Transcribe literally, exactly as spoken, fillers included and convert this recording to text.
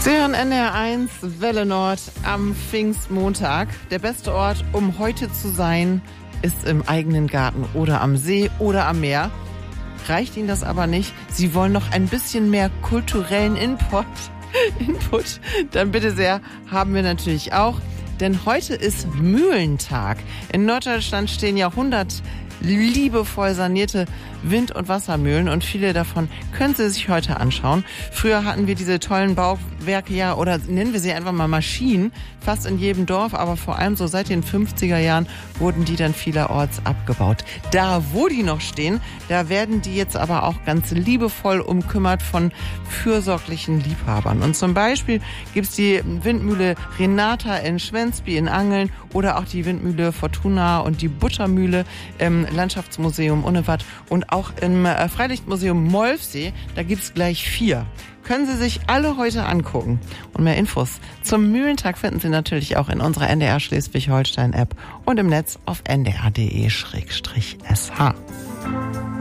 Sie hören N D R eins Welle Nord am Pfingstmontag. Der beste Ort, um heute zu sein, ist im eigenen Garten oder am See oder am Meer. Reicht Ihnen das aber nicht? Sie wollen noch ein bisschen mehr kulturellen Input, Input? Dann bitte sehr, haben wir natürlich auch. Denn heute ist Mühlentag. In Norddeutschland stehen Jahrhundert liebevoll sanierte Wind- und Wassermühlen und viele davon können Sie sich heute anschauen. Früher hatten wir diese tollen Bauwerke ja, oder nennen wir sie einfach mal Maschinen, fast in jedem Dorf, aber vor allem so seit den fünfziger Jahren wurden die dann vielerorts abgebaut. Da, wo die noch stehen, da werden die jetzt aber auch ganz liebevoll umkümmert von fürsorglichen Liebhabern. Und zum Beispiel gibt's die Windmühle Renata in Schwensby in Angeln oder auch die Windmühle Fortuna und die Buttermühle im Landschaftsmuseum Unnewatt und auch im Freilichtmuseum Molfsee. Da gibt's gleich vier. Können Sie sich alle heute angucken. Und mehr Infos zum Mühlentag finden Sie natürlich auch in unserer N D R Schleswig-Holstein-App und im Netz auf n d r punkt d e slash s h.